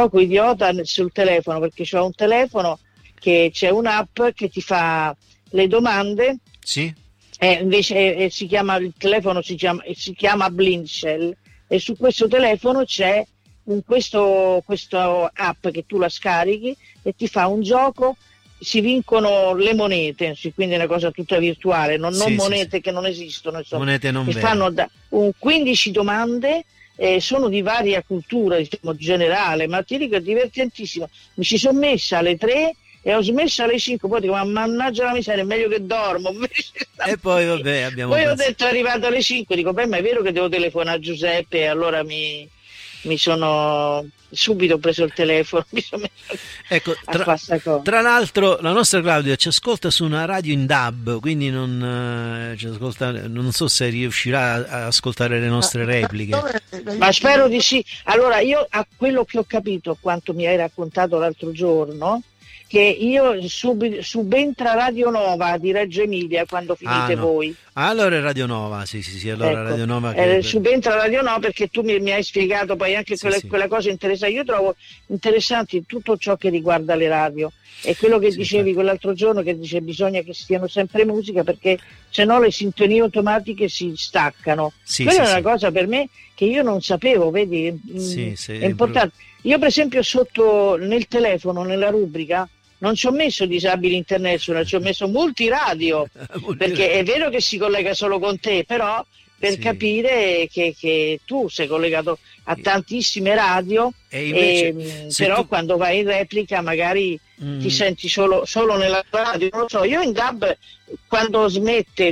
gioco idiota sul telefono, perché c'ho un telefono che c'è un'app che ti fa le domande. Sì. Invece si chiama, il telefono si chiama Blindshell, e su questo telefono c'è questo app che tu la scarichi e ti fa un gioco. Si vincono le monete, quindi è una cosa tutta virtuale, non monete che non esistono, insomma, monete non che vere. fanno 15 domande, sono di varia cultura, diciamo, generale, ma ti dico è divertentissimo. Mi ci sono messa alle 3 e ho smesso alle 5, poi dico, ma mannaggia la miseria, è meglio che dormo. E poi vabbè, abbiamo poi ho detto, è arrivato alle 5, dico, beh, ma è vero che devo telefonare a Giuseppe, e allora mi sono subito preso il telefono, mi sono messo ecco, a fare sta cosa. Tra l'altro la nostra Claudia ci ascolta su una radio in DAB, quindi non so se riuscirà a ascoltare le nostre repliche, ma spero di sì. Allora, io a quello che ho capito, quanto mi hai raccontato l'altro giorno, che io subentra Radio Nova di Reggio Emilia quando finite voi. Allora è Radio Nova, sì, allora ecco, Radio Nova che... subentra Radio Nova, perché tu mi hai spiegato poi anche quella cosa interessante. Io trovo interessanti tutto ciò che riguarda le radio, e quello che dicevi quell'altro giorno, che dice bisogna che stiano sempre musica, perché se no le sintonie automatiche si staccano. Quella è una cosa per me che io non sapevo, vedi, è importante. Io per esempio sotto nel telefono, nella rubrica, non ci ho messo disabili international, ci ho messo multiradio, perché è vero che si collega solo con te, però per capire che tu sei collegato a tantissime radio, e invece, però quando vai in replica magari ti senti solo nella radio, non lo so. Io in DAB, quando smette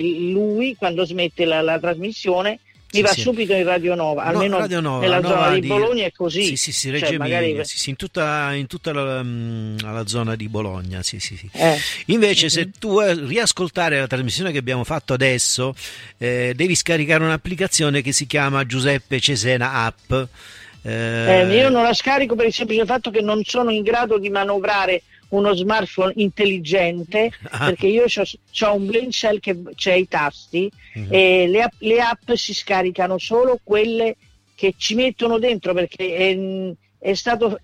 la trasmissione, mi va subito in Radio Nova, almeno Radio Nova, nella zona di Bologna è così. Sì, Reggio Emilia, in tutta la zona di Bologna, sì. Invece se tu vuoi riascoltare la trasmissione che abbiamo fatto adesso, devi scaricare un'applicazione che si chiama Giuseppe Cesena App. Io non la scarico per il semplice fatto che non sono in grado di manovrare uno smartphone intelligente, perché io ho un Blindshell che c'è i tasti, e le app si scaricano solo quelle che ci mettono dentro, perché è stato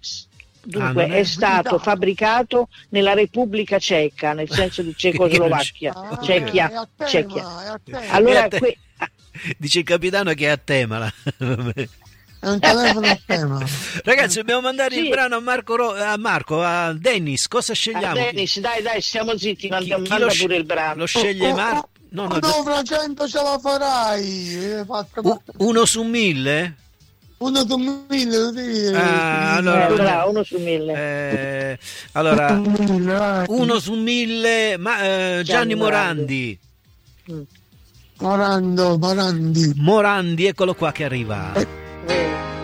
fabbricato nella Repubblica Ceca, nel senso di Cecoslovacchia, Cechia. Allora dice il capitano che è a tema. È un telefono a tema. Ragazzi, dobbiamo mandare il brano a Dennis. Cosa scegliamo? Dennis, dai, stiamo zitti, manda pure il brano. Lo sceglie Marco? No, 1% ce la farai. Uno su 1000? Uno su 1000, allora, uno su 1000. Allora, uno su 1000, ma Gianni Morandi. Morandi, eccolo qua che arriva.